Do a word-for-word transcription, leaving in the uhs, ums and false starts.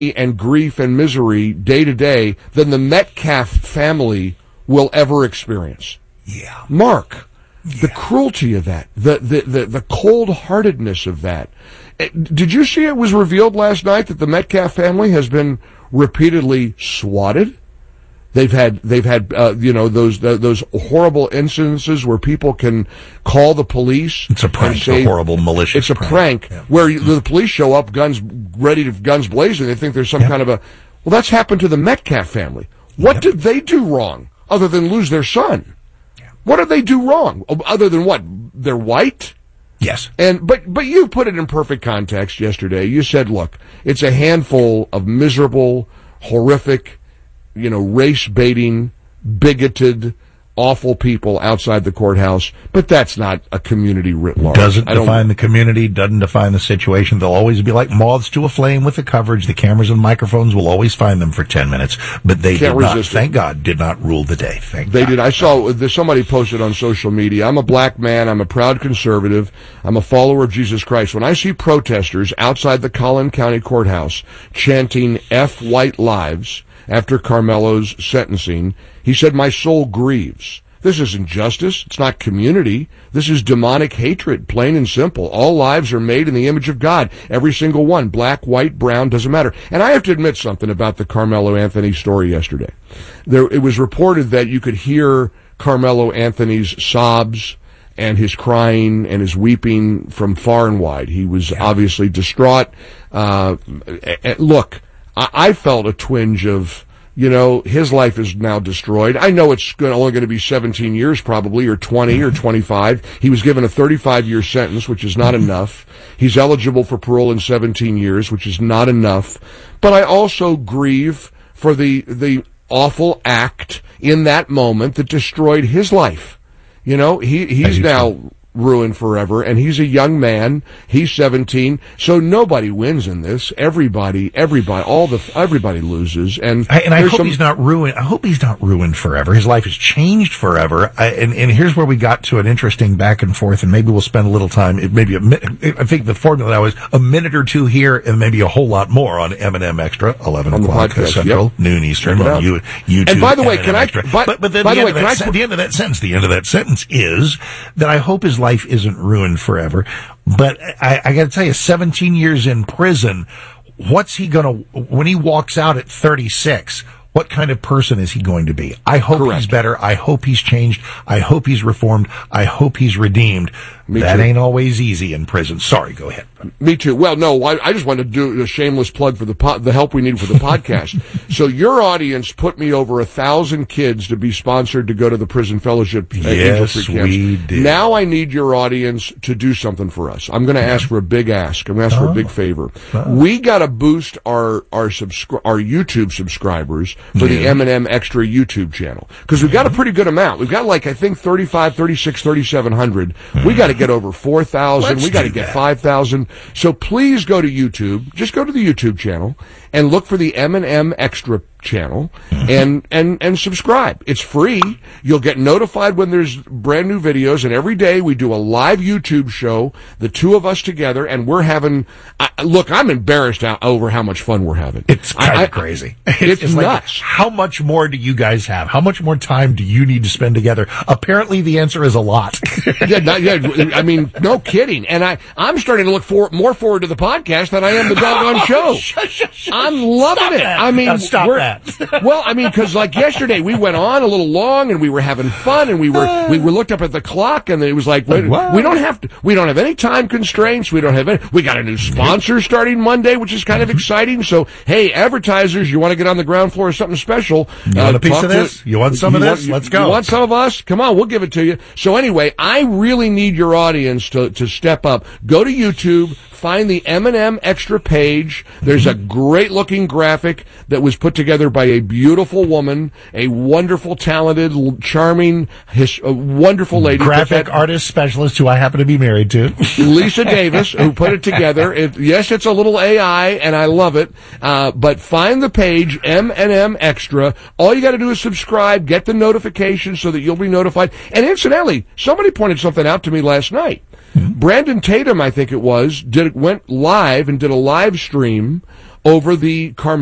and grief and misery day to day than the Metcalf family will ever experience. Yeah. Mark, yeah. the cruelty of that, the, the, the, the cold-heartedness of that. Did you see it was revealed last night that the Metcalf family has been repeatedly swatted? They've had, they've had, uh, you know, those uh, those horrible incidences where people can call the police. It's a prank, and say, a horrible, malicious. It's a prank, prank yeah. where you, the police show up, guns ready to guns blazing. They think there's some yeah. kind of a. Well, that's happened to the Metcalf family. What yep. did they do wrong other than lose their son? Yeah. What did they do wrong other than what? They're white. Yes. And but but you put it in perfect context yesterday. You said, look, it's a handful of miserable, horrific, you know, race-baiting, bigoted, awful people outside the courthouse, but that's not a community writ large. Doesn't define the community, doesn't define the situation. They'll always be like moths to a flame with the coverage. The cameras and microphones will always find them for ten minutes, but they Can't did not, resist thank it. God, did not rule the day. Thank They God. did. I saw, there's somebody posted on social media, I'm a black man, I'm a proud conservative, I'm a follower of Jesus Christ. When I see protesters outside the Collin County Courthouse chanting F white lives after Carmelo's sentencing, he said, my soul grieves. This isn't justice. It's not community. This is demonic hatred, plain and simple. All lives are made in the image of God. Every single one. Black, white, brown, doesn't matter. And I have to admit something about the Carmelo Anthony story yesterday. There, it was reported that you could hear Carmelo Anthony's sobs and his crying and his weeping from far and wide. He was yeah. obviously distraught. Uh, look, I, I felt a twinge of, you know, his life is now destroyed. I know it's only going to be seventeen years probably, or twenty or twenty-five. He was given a thirty-five year sentence, which is not enough. He's eligible for parole in seventeen years, which is not enough. But I also grieve for the, the awful act in that moment that destroyed his life. You know, he, he's now ruined forever, and he's a young man. He's seventeen, so nobody wins in this. Everybody, everybody, all the everybody loses. And I, and I hope some, he's not ruined. I hope he's not ruined forever. His life has changed forever. I, and and here's where we got to an interesting back and forth. And maybe we'll spend a little time. It maybe a minute. I think the formula now is a minute or two here, and maybe a whole lot more on M and M Extra, eleven on o'clock podcast, Central, yep. noon Eastern on you, YouTube. And by the way, M and M can I? Extra. By, but but then by the, the end way, of can that, I? the end of that sentence. The end of that sentence is that I hope his life isn't ruined forever. But I, I got to tell you, seventeen years in prison, what's he going to, when he walks out at thirty-six, what kind of person is he going to be? I hope Correct. he's better. I hope he's changed. I hope he's reformed. I hope he's redeemed. Me that too. ain't always easy in prison. Sorry, go ahead. Me too. Well, no, I, I just wanted to do a shameless plug for the po- the help we need for the podcast. So your audience put me over a thousand kids to be sponsored to go to the Prison Fellowship uh, Angel Yes, Tree camps. we did. Now I need your audience to do something for us. I'm going to ask for a big ask. I'm going to ask Oh. for a big favor. Oh. We got to boost our our subscri- our YouTube subscribers for the Yeah. M and M Extra YouTube channel, because we've got a pretty good amount. We've got like I think thirty-five, thirty-six, thirty-seven hundred. We got to get over four thousand. Let's We got to do get that. five thousand. So please go to YouTube. Just go to the YouTube channel and look for the M and M Extra channel and, and, and subscribe. It's free. You'll get notified when there's brand new videos, and every day we do a live YouTube show, the two of us together, and we're having, I, look, I'm embarrassed out over how much fun we're having. It's kind I, of crazy. It's, it's like, nuts. how much more do you guys have? How much more time do you need to spend together? Apparently the answer is a lot. yeah, not, yeah, I mean, no kidding. And I, I'm starting to look for, more forward to the podcast than I am the doggone show. I'm loving Stop it. that. I mean, Now stop we're, that. well, I mean, because like yesterday we went on a little long and we were having fun and we were we were looked up at the clock and it was like wait, Wow. we don't have to we don't have any time constraints. We don't have any. We got a new sponsor starting Monday, which is kind of exciting. So hey, advertisers, you want to get on the ground floor of something special? You want a piece talk of to- this? You want some of you this? want- Let's go. You want some of us? Come on, we'll give it to you. So anyway, I really need your audience to to step up. Go to YouTube. Find the M and M Extra page. There's a great looking graphic that was put together by a beautiful woman, a wonderful, talented, l- charming, his, a wonderful lady. Graphic Put that- artist specialist who I happen to be married to. Lisa Davis, who put it together. It, yes, it's a little A I, and I love it. Uh, but find the page, M and M Extra. All you got to do is subscribe, get the notifications so that you'll be notified. And incidentally, somebody pointed something out to me last night. Brandon Tatum, I think it was, did went live and did a live stream over the Carmel